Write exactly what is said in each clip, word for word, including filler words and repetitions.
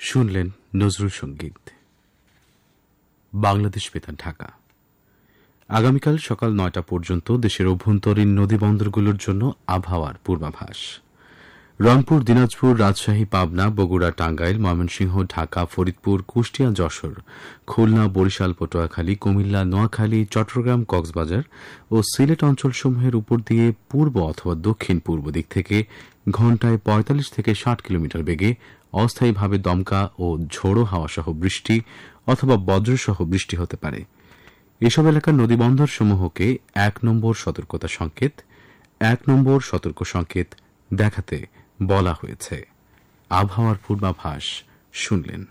শুনলেন নজরুল সঙ্গীত। বাংলাদেশ বেতার ঢাকা। আগামীকাল সকাল নয়টা পর্যন্ত দেশের অভ্যন্তরীণ নদীবন্দরগুলোর জন্য আবহাওয়ার পূর্বাভাস। রংপুর, দিনাজপুর, রাজশাহী, পাবনা, বগুড়া, টাঙ্গাইল, ময়মনসিংহ, ঢাকা, ফরিদপুর, কুষ্টিয়া, যশোর, খুলনা, বরিশাল, পটুয়াখালী, কুমিল্লা, নোয়াখালী, চট্টগ্রাম, কক্সবাজার ও সিলেট অঞ্চলসমূহের উপর দিয়ে পূর্ব অথবা দক্ষিণ পূর্ব দিক থেকে ঘণ্টায় পঁয়তাল্লিশ থেকে ষাট কিলোমিটার বেগে অস্থায়ীভাবে দমকা ও ঝোড়ো হাওয়াসহ বৃষ্টি অথবা বজ্রসহ বৃষ্টি হতে পারে। এসব এলাকার নদীবন্দরসমূহকে এক নম্বর সতর্কতা সংকেত এক নম্বর সতর্ক সংকেত দেখাতে বলা হয়েছে। আবহাওয়ার পূর্বাভাস শুনলেন।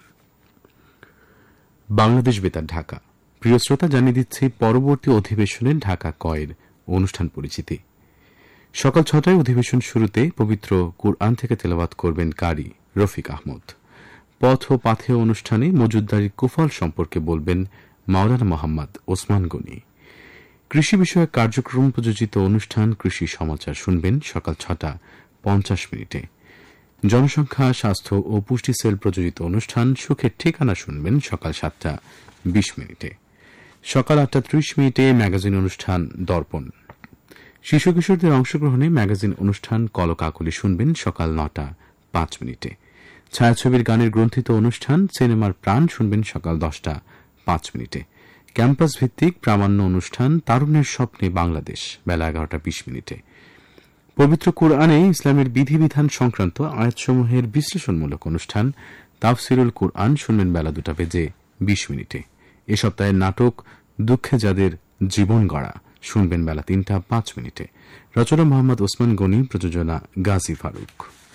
বাংলাদেশ বেতার ঢাকা। প্রিয় শ্রোতা, জানিয়ে দিচ্ছি পরবর্তী অধিবেশনে ঢাকা কয়ের অনুষ্ঠান পরিচিতি। সকাল ছটায় অধিবেশন শুরুতে পবিত্র কুরআন থেকে তেলাওয়াত করবেন কারি রফিক আহমদ। পথ ও পাথেয় অনুষ্ঠানে মজুদদারির কুফল সম্পর্কে বলবেন মাওলানা মোহাম্মদ ওসমান গনি। কৃষি বিষয়ক কার্যক্রম প্রযোজিত অনুষ্ঠান কৃষি সমাচার শুনবেন সকাল ছটা পঞ্চাশ মিনিটে। জনসংখ্যা, স্বাস্থ্য ও পুষ্টি সেল প্রযোজিত অনুষ্ঠান সুখের ঠিকানা শুনবেন সকাল সাতটা বিশ মিনিটে। সকাল আটটা ত্রিশ মিনিটে ম্যাগাজিন অনুষ্ঠান দর্পণ। শিশু কিশোরদের অংশগ্রহণে ম্যাগাজিন অনুষ্ঠান কলকাকলি শুনবেন সকাল নটা পাঁচ মিনিটে। ছায়াছবির গানের গ্রন্থিত অনুষ্ঠান সিনেমার প্রাণ শুনবেন সকাল দশটা পাঁচ মিনিটে। ক্যাম্পাস ভিত্তিক প্রামাণ্য অনুষ্ঠান তারুণ্যের স্বপ্নে বাংলাদেশ বেলা এগারোটা বিশ মিনিটে। পবিত্র কুরআনে ইসলামের বিধিবিধান সংক্রান্ত আয়াতসমূহের বিশ্লেষণমূলক অনুষ্ঠান তাফসিরুল কুরআন শুনবেন বেলা দুটা বেজে বিশ মিনিটে। এ সপ্তাহের নাটক দুঃখে যাদের জীবন গড়া শুনবেন বেলা তিনটা পাঁচ মিনিটে। রচনা মোহাম্মদ ওসমান গনি, প্রযোজনা গাজী ফারুক।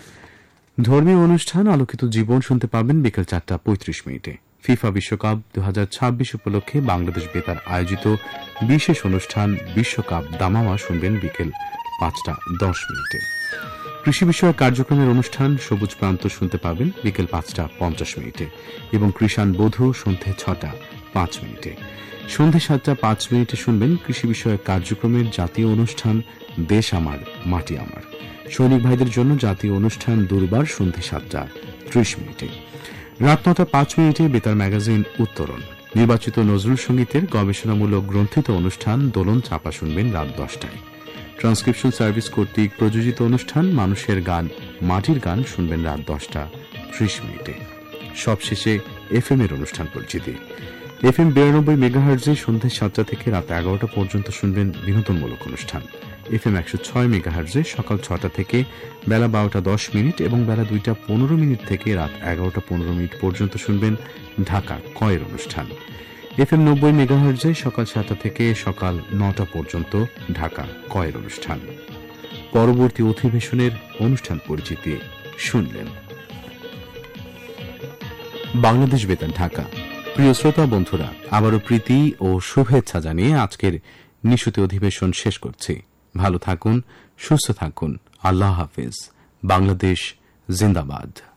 ধর্মীয় অনুষ্ঠান আলোকিত জীবন শুনতে পাবেন বিকেল চারটা পঁয়ত্রিশ মিনিটে। ফিফা বিশ্বকাপ দু হাজার ছাব্বিশ উপলক্ষে বাংলাদেশ বেতার আয়োজিত বিশেষ অনুষ্ঠান বিশ্বকাপ দামামা শুনবেন বিকেল পাঁচটা দশ মিনিটে। কৃষি বিষয়ক কার্যক্রমের অনুষ্ঠান সবুজ প্রান্ত শুনতে পাবেন বিকেল পাঁচটা পঞ্চাশ মিনিটে এবং কৃষাণ বধূ সন্ধে ছটা পাঁচ মিনিটে। সন্ধে সাতটা পাঁচ মিনিটে শুনবেন কৃষি বিষয়ক কার্যক্রমের জাতীয় অনুষ্ঠান দেশ আমার মাটি আমার। সৈনিক ভাইদের জন্য জাতীয় অনুষ্ঠান দুর্বার সন্ধে সাতটা ত্রিশ মিনিটে। রাত নটা পাঁচ মিনিটে বেতার ম্যাগাজিন উত্তরণ। নির্বাচিত নজরুল সঙ্গীতের গবেষণামূলক গ্রন্থিত অনুষ্ঠান দোলন চাপা শুনবেন রাত দশটায়। ট্রান্সক্রিপশন সার্ভিস কর্তৃক প্রযোজিত অনুষ্ঠান মানুষের গান মাটির গান শুনবেন রাত দশটা ত্রিশ মিনিটে। সবশেষে এফ এম এর অনুষ্ঠান পরিচিতি। এফ এম বিরানব্বই মেগাহার্জে সন্ধ্যে সাতটা থেকে রাত এগারোটা পর্যন্ত শুনবেন বিনোদনমূলক অনুষ্ঠান। এফ এম একশো ছয় মেগাহার্জে সকাল ছটা থেকে বেলা বারোটা দশ মিনিট এবং বেলা দুইটা পনেরো মিনিট থেকে রাত এগারোটা পনেরো মিনিট পর্যন্ত শুনবেন ঢাকা কয়ের অনুষ্ঠান। এফ এম নব্বই মেগাহার্জে সকাল সাতটা থেকে সকাল নটা পর্যন্ত ঢাকা কয়ের অনুষ্ঠান। পরবর্তী অধিবেশনের অনুষ্ঠান পরিচিতি শুনলেন। বাংলাদেশ বেতার ঢাকা। প্রিয় শ্রোতা বন্ধুরা, আবারও প্রীতি ও শুভেচ্ছা জানিয়ে আজকের নিশুতি অধিবেশন শেষ করছি। ভালো থাকুন, সুস্থ থাকুন। আল্লাহ হাফিজ। বাংলাদেশ জিন্দাবাদ।